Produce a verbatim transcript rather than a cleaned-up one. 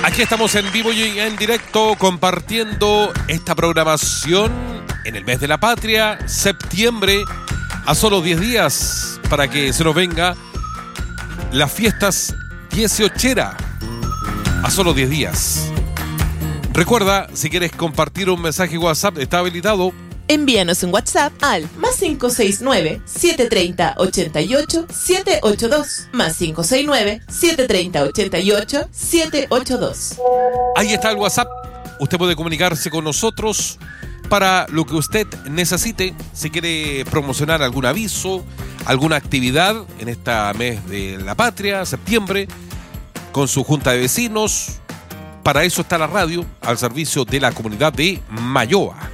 Aquí estamos en vivo y en directo compartiendo esta programación en el mes de la patria, septiembre, a solo diez días para que se nos venga las fiestas dieciochera, a solo diez días. Recuerda, si quieres compartir un mensaje WhatsApp, está habilitado. Envíanos un WhatsApp al más cinco seis nueve, siete tres cero, ochenta y ocho, siete ocho dos, más cinco seis nueve, siete tres cero, ochenta y ocho, siete ocho dos. Ahí está el WhatsApp. Usted puede comunicarse con nosotros para lo que usted necesite. Si quiere promocionar algún aviso, alguna actividad en este mes de la patria, septiembre, con su junta de vecinos. Para eso está la radio, al servicio de la comunidad de Mayoa.